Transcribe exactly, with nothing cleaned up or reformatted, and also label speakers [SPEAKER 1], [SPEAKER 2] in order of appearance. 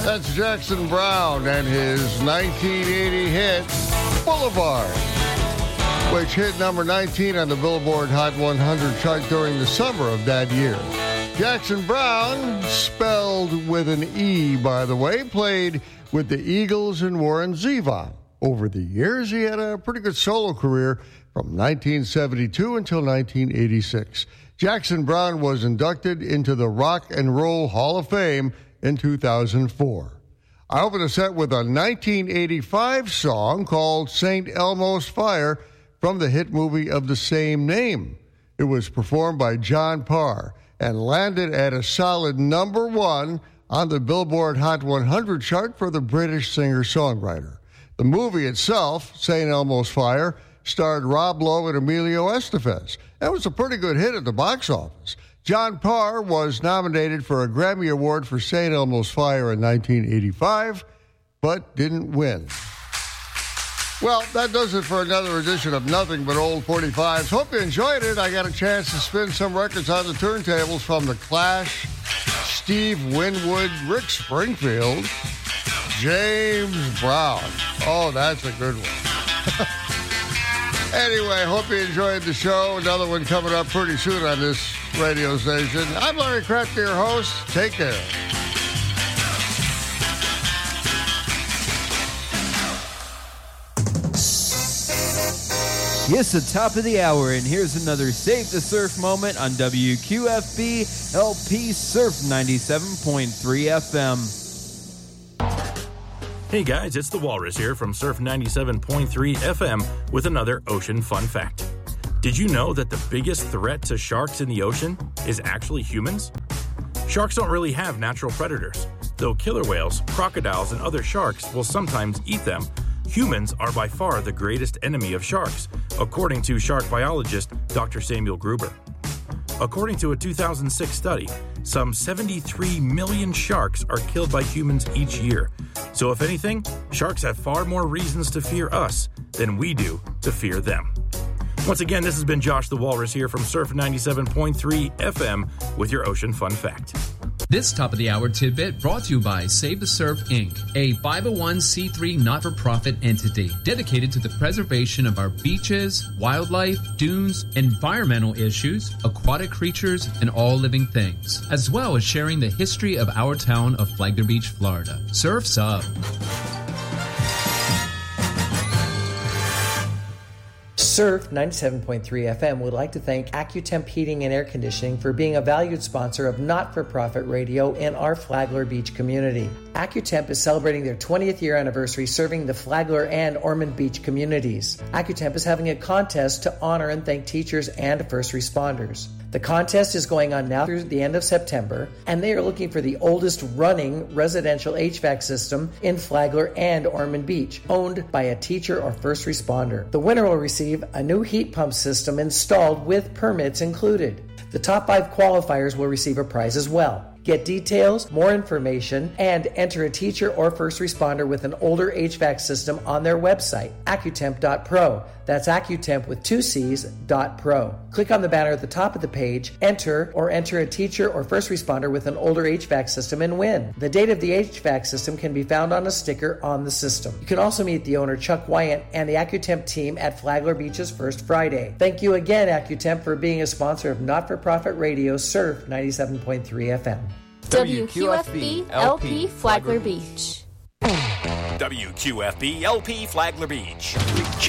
[SPEAKER 1] That's Jackson Browne and his nineteen eighty hit, Boulevard, which hit number nineteen on the Billboard Hot one hundred chart during the summer of that year. Jackson Browne, spelled with an E, by the way, played with the Eagles and Warren Zevon. Over the years, he had a pretty good solo career from nineteen seventy-two until nineteen eighty-six. Jackson Browne was inducted into the Rock and Roll Hall of Fame in two thousand four. I opened the set with a nineteen eighty-five song called Saint Elmo's Fire from the hit movie of the same name. It was performed by John Parr and landed at a solid number one on the Billboard Hot one hundred chart for the British singer-songwriter. The movie itself, Saint Elmo's Fire, starred Rob Lowe and Emilio Estevez. That was a pretty good hit at the box office. John Parr was nominated for a Grammy Award for Saint Elmo's Fire in nineteen eighty-five, but didn't win. Well, that does it for another edition of Nothing But Old forty-fives. Hope you enjoyed it. I got a chance to spin some records on the turntables from The Clash, Steve Winwood, Rick Springfield, James Brown. Oh, that's a good one. Anyway, hope you enjoyed the show. Another one coming up pretty soon on this radio station. I'm Larry Kraft, your host. Take care.
[SPEAKER 2] It's the top of the hour, and here's another Save the Surf moment on W Q F B L P Surf ninety-seven point three F M.
[SPEAKER 3] Hey guys, it's the Walrus here from Surf ninety-seven point three F M with another ocean fun fact. Did you know that the biggest threat to sharks in the ocean is actually humans? Sharks don't really have natural predators. Though killer whales, crocodiles, and other sharks will sometimes eat them, humans are by far the greatest enemy of sharks, according to shark biologist Doctor Samuel Gruber. According to a two thousand six study, some seventy-three million sharks are killed by humans each year. So if anything, sharks have far more reasons to fear us than we do to fear them. Once again, this has been Josh the Walrus here from Surf ninety-seven point three F M with your Ocean Fun Fact.
[SPEAKER 4] This top-of-the-hour tidbit brought to you by Save the Surf, Incorporated, a five oh one c three not-for-profit entity dedicated to the preservation of our beaches, wildlife, dunes, environmental issues, aquatic creatures, and all living things, as well as sharing the history of our town of Flagler Beach, Florida. Surf's up.
[SPEAKER 5] Surf ninety-seven point three F M would like to thank AccuTemp Heating and Air Conditioning for being a valued sponsor of not-for-profit radio in our Flagler Beach community. AccuTemp is celebrating their twentieth year anniversary serving the Flagler and Ormond Beach communities. AccuTemp is having a contest to honor and thank teachers and first responders. The contest is going on now through the end of September, and they are looking for the oldest running residential H V A C system in Flagler and Ormond Beach, owned by a teacher or first responder. The winner will receive a new heat pump system installed with permits included. The top five qualifiers will receive a prize as well. Get details, more information, and enter a teacher or first responder with an older H V A C system on their website, accutemp dot pro. That's AccuTemp with two C's, dot pro. Click on the banner at the top of the page, enter, or enter a teacher or first responder with an older H V A C system and win. The date of the H V A C system can be found on a sticker on the system. You can also meet the owner, Chuck Wyant, and the AccuTemp team at Flagler Beach's First Friday. Thank you again, AccuTemp, for being a sponsor of not-for-profit radio Surf ninety-seven point three F M.
[SPEAKER 6] W Q F B L P Flagler Beach.
[SPEAKER 7] W Q F B L P Flagler Beach.